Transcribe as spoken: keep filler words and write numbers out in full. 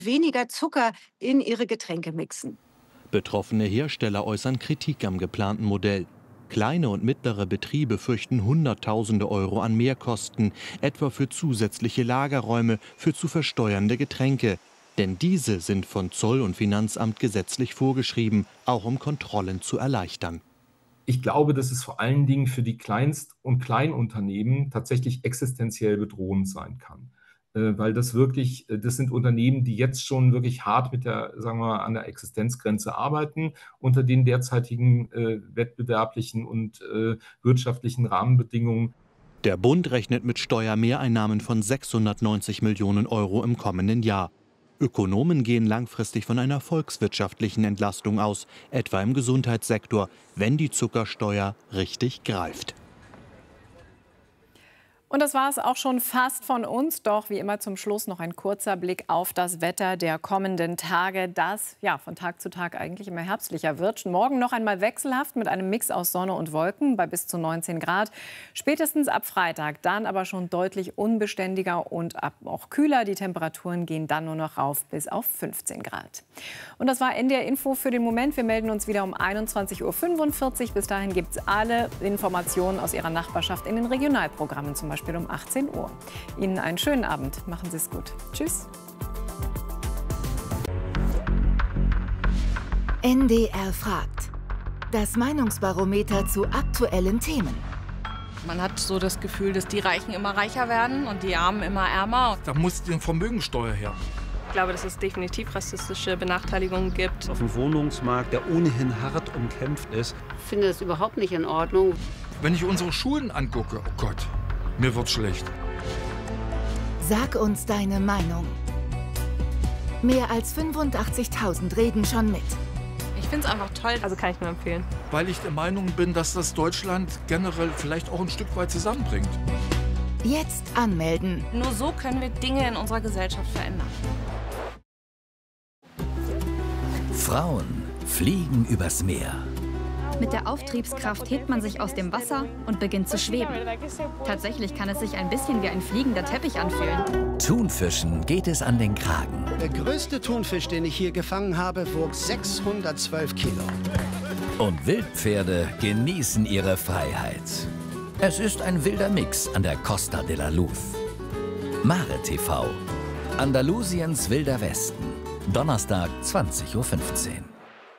weniger Zucker in ihre Getränke mixen. Betroffene Hersteller äußern Kritik am geplanten Modell. Kleine und mittlere Betriebe fürchten Hunderttausende Euro an Mehrkosten, etwa für zusätzliche Lagerräume für zu versteuernde Getränke. Denn diese sind von Zoll- und Finanzamt gesetzlich vorgeschrieben, auch um Kontrollen zu erleichtern. Ich glaube, dass es vor allen Dingen für die Kleinst- und Kleinunternehmen tatsächlich existenziell bedrohend sein kann. Äh, weil das wirklich, das sind Unternehmen, die jetzt schon wirklich hart mit der, sagen wir mal, an der Existenzgrenze arbeiten, unter den derzeitigen äh, wettbewerblichen und äh, wirtschaftlichen Rahmenbedingungen. Der Bund rechnet mit Steuermehreinnahmen von sechshundertneunzig Millionen Euro im kommenden Jahr. Ökonomen gehen langfristig von einer volkswirtschaftlichen Entlastung aus, etwa im Gesundheitssektor, wenn die Zuckersteuer richtig greift. Und das war es auch schon fast von uns. Doch wie immer zum Schluss noch ein kurzer Blick auf das Wetter der kommenden Tage, das ja von Tag zu Tag eigentlich immer herbstlicher wird. Morgen noch einmal wechselhaft mit einem Mix aus Sonne und Wolken bei bis zu neunzehn Grad. Spätestens ab Freitag dann aber schon deutlich unbeständiger und ab auch kühler. Die Temperaturen gehen dann nur noch rauf bis auf fünfzehn Grad. Und das war N D R Info für den Moment. Wir melden uns wieder um einundzwanzig Uhr fünfundvierzig. Bis dahin gibt es alle Informationen aus Ihrer Nachbarschaft in den Regionalprogrammen, zum Beispiel um achtzehn Uhr. Ihnen einen schönen Abend. Machen Sie es gut. Tschüss. N D R fragt. Das Meinungsbarometer zu aktuellen Themen. Man hat so das Gefühl, dass die Reichen immer reicher werden und die Armen immer ärmer. Da muss die Vermögensteuer her. Ich glaube, dass es definitiv rassistische Benachteiligungen gibt. Auf dem Wohnungsmarkt, der ohnehin hart umkämpft ist. Ich finde das überhaupt nicht in Ordnung. Wenn ich unsere Schulen angucke, oh Gott, mir wird schlecht. Sag uns deine Meinung. Mehr als fünfundachtzigtausend reden schon mit. Ich finde es einfach toll, also kann ich nur empfehlen. Weil ich der Meinung bin, dass das Deutschland generell vielleicht auch ein Stück weit zusammenbringt. Jetzt anmelden. Nur so können wir Dinge in unserer Gesellschaft verändern. Frauen fliegen übers Meer. Mit der Auftriebskraft hebt man sich aus dem Wasser und beginnt zu schweben. Tatsächlich kann es sich ein bisschen wie ein fliegender Teppich anfühlen. Thunfischen geht es an den Kragen. Der größte Thunfisch, den ich hier gefangen habe, wog sechshundertzwölf Kilo. Und Wildpferde genießen ihre Freiheit. Es ist ein wilder Mix an der Costa de la Luz. Mare T V. Andalusiens wilder Westen. Donnerstag, zwanzig Uhr fünfzehn.